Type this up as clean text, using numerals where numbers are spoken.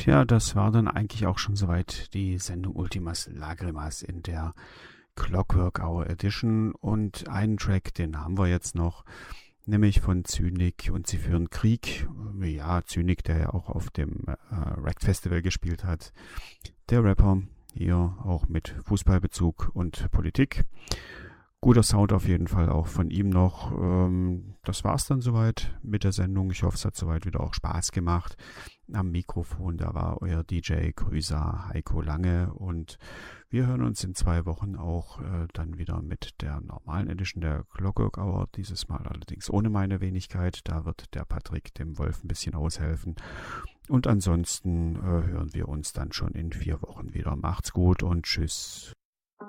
Tja, das war dann eigentlich auch schon soweit die Sendung Ultimas Lagrimas in der Clockwork Hour Edition. Und einen Track, den haben wir jetzt noch, nämlich von Zynik und Sie führen Krieg. Ja, Zynik, der ja auch auf dem Wrecked Festival gespielt hat. Der Rapper, hier auch mit Fußballbezug und Politik. Guter Sound auf jeden Fall auch von ihm noch. Das war's dann soweit mit der Sendung. Ich hoffe, es hat soweit wieder auch Spaß gemacht. Am Mikrofon, da war euer DJ Grüßer Heiko Lange und wir hören uns in 2 Wochen auch dann wieder mit der normalen Edition der Clockwork Hour. Dieses Mal allerdings ohne meine Wenigkeit. Da wird der Patrick dem Wolf ein bisschen aushelfen. Und ansonsten hören wir uns dann schon in 4 Wochen wieder. Macht's gut und tschüss.